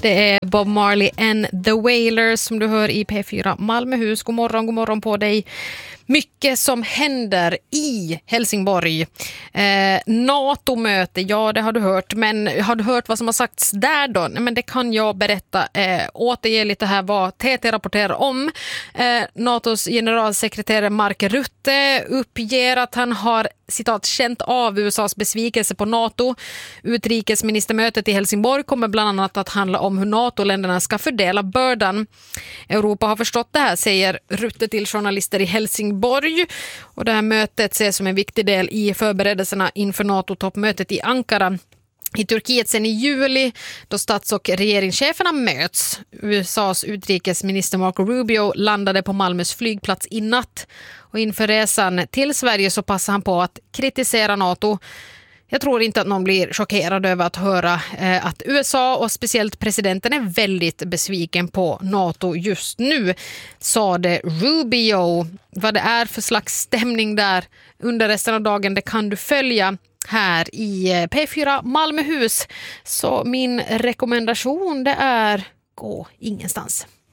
Det är Bob Marley and the Wailers som du hör i P4 Malmöhus. God morgon på dig. Mycket som händer i Helsingborg. NATO-möte, ja det har du hört. Men har du hört vad som har sagts där då? Men det kan jag berätta. Återge lite här vad TT rapporterar om. NATOs generalsekreterare Mark Rutte uppger att han har citat känt av USAs besvikelse på NATO. Utrikesministermötet i Helsingborg kommer bland annat att handla om hur NATO-länderna ska fördela bördan. Europa har förstått det här, säger Rutte till journalister i Helsingborg. Och det här mötet ses som en viktig del i förberedelserna inför NATO-toppmötet i Ankara i Turkiet sen i juli, då stats- och regeringscheferna möts. USAs utrikesminister Marco Rubio landade på Malmös flygplats i natt. Och inför resan till Sverige så passar han på att kritisera NATO. Jag tror inte att någon blir chockerad över att höra att USA och speciellt presidenten är väldigt besviken på NATO just nu, sa det Rubio. Vad det är för slags stämning där under resten av dagen, det kan du följa här i P4 Malmöhus. Så min rekommendation det är gå ingenstans.